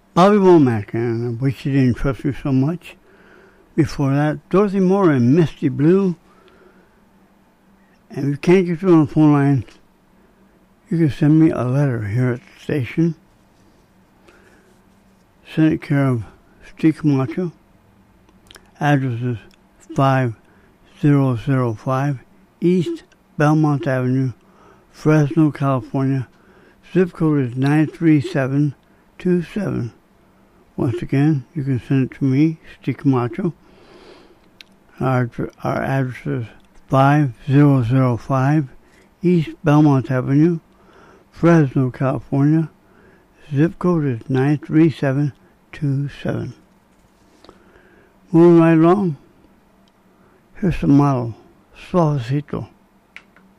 Bobby Womack, and I wish you didn't trust me so much. Before that, Dorothy Moore and Misty Blue. And if you can't get through on the phone line, you can send me a letter here at the station. Send it care of Steve Camacho. Address is 5005 East Belmont Avenue, Fresno, California. Zip code is 93727. Once again, you can send it to me, Steve Camacho. Our address is 5005 East Belmont Avenue, Fresno, California. Zip code is 93727. Moving right along, here's the model, Suavecito.